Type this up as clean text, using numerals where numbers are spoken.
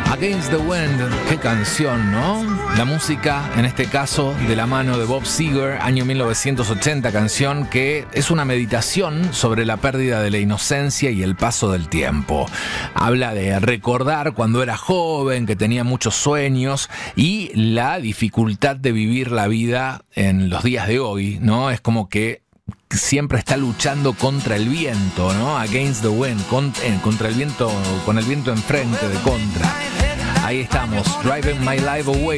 Against the Wind, qué canción, ¿no? La música, en este caso, de la mano de Bob Seger, año 1980, canción que es una meditación sobre la pérdida de la inocencia y el paso del tiempo. Habla de recordar cuando era joven, que tenía muchos sueños y la dificultad de vivir la vida en los días de hoy, ¿no? Es como que siempre está luchando contra el viento, ¿no? Against the wind, contra el viento, con el viento enfrente, de contra. Ahí estamos, Driving My Life Away.